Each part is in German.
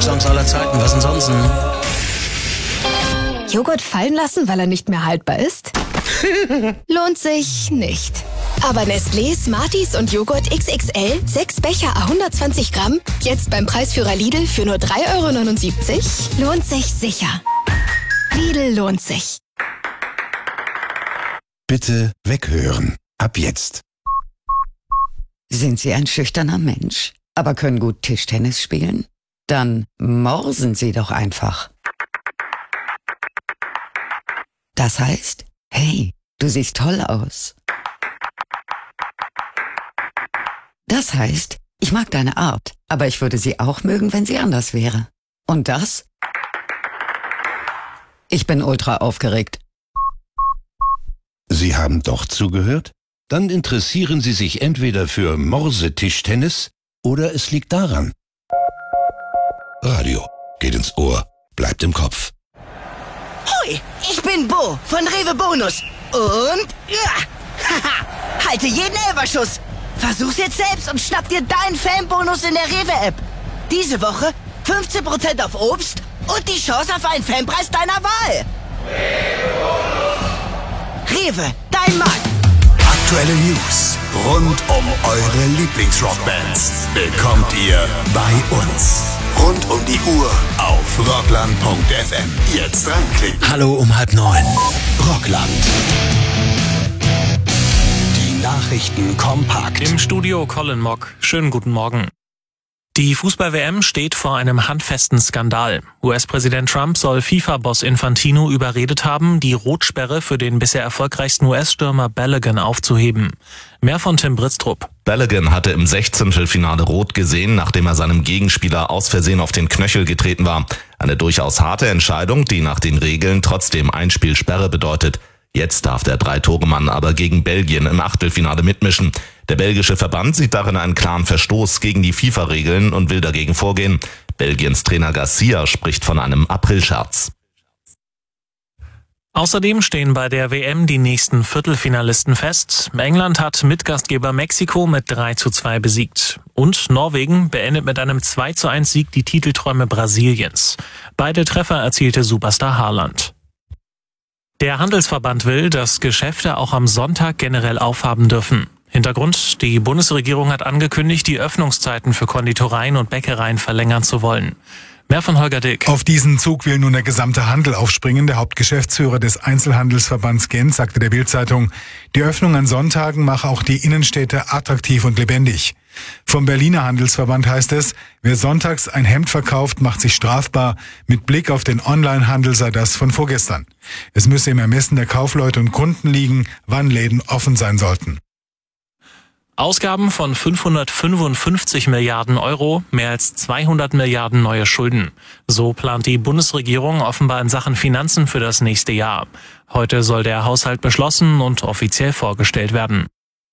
Rocksongs aller Zeiten, was denn sonst? Joghurt fallen lassen, weil er nicht mehr haltbar ist? Lohnt sich nicht. Aber Nestlé, Smarties und Joghurt XXL, 6 Becher à 120 Gramm, jetzt beim Preisführer Lidl für nur 3,79 €, lohnt sich sicher. Lidl lohnt sich. Bitte weghören. Ab jetzt. Sind Sie ein schüchterner Mensch, aber können gut Tischtennis spielen? Dann morsen Sie doch einfach. Das heißt, hey, du siehst toll aus. Das heißt, ich mag deine Art, aber ich würde sie auch mögen, wenn sie anders wäre. Und das? Ich bin ultra aufgeregt. Sie haben doch zugehört? Dann interessieren Sie sich entweder für Morsetischtennis oder es liegt daran. Radio geht ins Ohr, bleibt im Kopf. Hoi, ich bin Bo von Rewe Bonus. Und ja, haha, halte jeden Elferschuss. Versuch's jetzt selbst und schnapp dir deinen Fanbonus in der Rewe-App. Diese Woche 15% auf Obst und die Chance auf einen Fanpreis deiner Wahl. Rewe, dein Markt. Aktuelle News rund um eure Lieblingsrockbands bekommt ihr bei uns. Rund um die Uhr auf rockland.fm. Jetzt reinklicken. Hallo um 8:30. Rockland. Die Nachrichten kompakt. Im Studio Colin Mock. Schönen guten Morgen. Die Fußball-WM steht vor einem handfesten Skandal. US-Präsident Trump soll FIFA-Boss Infantino überredet haben, die Rotsperre für den bisher erfolgreichsten US-Stürmer Balogun aufzuheben. Mehr von Tim Britztrup. Balogun hatte im 16. Rot gesehen, nachdem er seinem Gegenspieler aus Versehen auf den Knöchel getreten war. Eine durchaus harte Entscheidung, die nach den Regeln trotzdem Einspielsperre bedeutet. Jetzt darf der 3-Tore-Mann aber gegen Belgien im Achtelfinale mitmischen. Der belgische Verband sieht darin einen klaren Verstoß gegen die FIFA-Regeln und will dagegen vorgehen. Belgiens Trainer Garcia spricht von einem Aprilscherz. Außerdem stehen bei der WM die nächsten Viertelfinalisten fest. England hat Mitgastgeber Mexiko mit 3:2 besiegt. Und Norwegen beendet mit einem 2:1 Sieg die Titelträume Brasiliens. Beide Treffer erzielte Superstar Haaland. Der Handelsverband will, dass Geschäfte auch am Sonntag generell aufhaben dürfen. Hintergrund: Die Bundesregierung hat angekündigt, die Öffnungszeiten für Konditoreien und Bäckereien verlängern zu wollen. Mehr von Holger Dick. Auf diesen Zug will nun der gesamte Handel aufspringen. Der Hauptgeschäftsführer des Einzelhandelsverbands Gent sagte der Bild-Zeitung, die Öffnung an Sonntagen mache auch die Innenstädte attraktiv und lebendig. Vom Berliner Handelsverband heißt es, wer sonntags ein Hemd verkauft, macht sich strafbar. Mit Blick auf den Onlinehandel sei das von vorgestern. Es müsse im Ermessen der Kaufleute und Kunden liegen, wann Läden offen sein sollten. Ausgaben von 555 Milliarden Euro, mehr als 200 Milliarden neue Schulden. So plant die Bundesregierung offenbar in Sachen Finanzen für das nächste Jahr. Heute soll der Haushalt beschlossen und offiziell vorgestellt werden.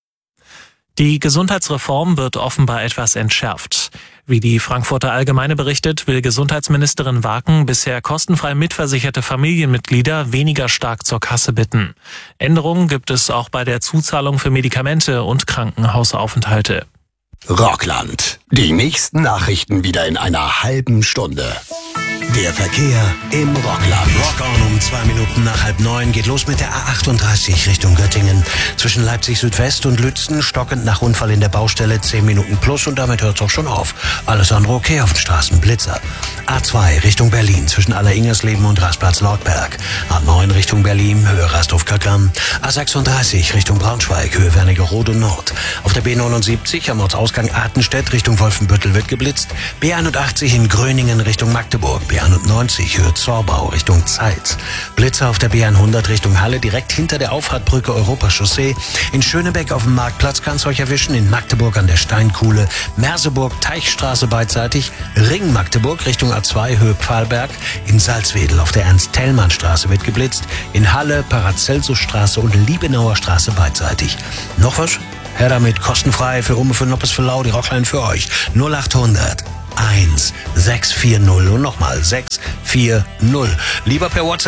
Die Gesundheitsreform wird offenbar etwas entschärft. Wie die Frankfurter Allgemeine berichtet, will Gesundheitsministerin Waken bisher kostenfrei mitversicherte Familienmitglieder weniger stark zur Kasse bitten. Änderungen gibt es auch bei der Zuzahlung für Medikamente und Krankenhausaufenthalte. Rockland. Die nächsten Nachrichten wieder in einer halben Stunde. Der Verkehr im Rockland. Rock on um 2 Minuten nach 8:30 geht los mit der A38 Richtung Göttingen. Zwischen Leipzig Südwest und Lützen stockend nach Unfall in der Baustelle 10 Minuten plus und damit hört es auch schon auf. Alles andere okay auf den Straßen. Blitzer. A2 Richtung Berlin zwischen Aller-Ingersleben und Rastplatz Nordberg. A9 Richtung Berlin, Höhe Rasthof-Kackern. A36 Richtung Braunschweig, Höhe Wernigerode Nord. Auf der B79 am Ortsausgang Artenstedt Richtung Wolfenbüttel wird geblitzt. B81 in Gröningen Richtung Magdeburg. B91 Höhe Zorbau Richtung Zeitz. Blitzer auf der B100 Richtung Halle direkt hinter der Auffahrtbrücke Europachaussee. In Schönebeck auf dem Marktplatz kann es euch erwischen. In Magdeburg an der Steinkuhle. Merseburg Teichstraße beidseitig. Ring Magdeburg Richtung A2 Höhe Pfahlberg. In Salzwedel auf der Ernst-Thälmann-Straße wird geblitzt. In Halle Paracelsusstraße und Liebenauer Straße beidseitig. Noch was? Her damit, kostenfrei für Umme, für Noppes, für Lau, die Rockline für euch. 0800 1640 und nochmal 640. Lieber per WhatsApp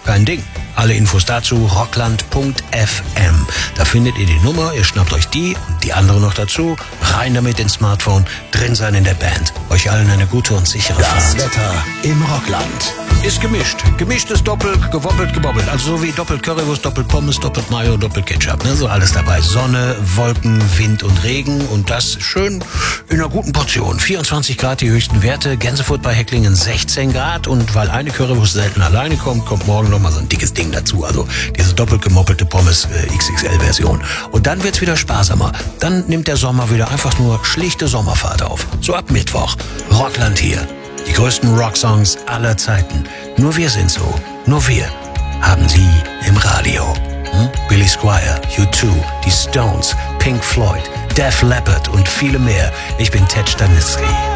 Kein Ding. Alle Infos dazu rockland.fm. Da findet ihr die Nummer, ihr schnappt euch die und die andere noch dazu. Rein damit ins Smartphone, drin sein in der Band. Euch allen eine gute und sichere Das Fahrt. Wetter im Rockland. Ist gemischt. Gemischt ist doppelt, gewobbelt, gebobbelt. Also so wie doppelt Currywurst, doppelt Pommes, doppelt Mayo, doppelt Ketchup. Ne? So alles dabei. Sonne, Wolken, Wind und Regen. Und das schön in einer guten Portion. 24 Grad die höchsten Werte. Gänsefurt bei Hecklingen 16 Grad. Und weil eine Currywurst selten alleine kommt morgen nochmal so ein dickes Ding dazu. Also diese doppelt gemoppelte Pommes XXL-Version. Und dann wird's wieder sparsamer. Dann nimmt der Sommer wieder einfach nur schlichte Sommerfahrt auf. So ab Mittwoch. Rockland hier. Die größten Rocksongs aller Zeiten. Nur wir sind so. Nur wir haben sie im Radio. Billy Squier, U2, die Stones, Pink Floyd, Def Leppard und viele mehr. Ich bin Ted Staniszky.